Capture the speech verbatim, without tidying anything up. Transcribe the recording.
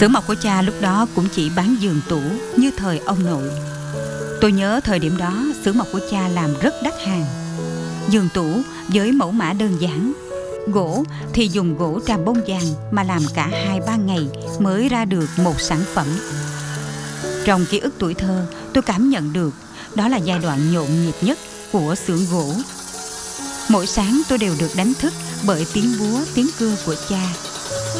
Xưởng mộc của cha lúc đó cũng chỉ bán giường tủ như thời ông nội. Tôi nhớ thời điểm đó xưởng mộc của cha làm rất đắt hàng. Giường tủ với mẫu mã đơn giản, gỗ thì dùng gỗ tràm bông vàng mà làm cả hai ba ngày mới ra được một sản phẩm. Trong ký ức tuổi thơ, tôi cảm nhận được đó là giai đoạn nhộn nhịp nhất của xưởng gỗ. Mỗi sáng tôi đều được đánh thức bởi tiếng búa, tiếng cưa của cha.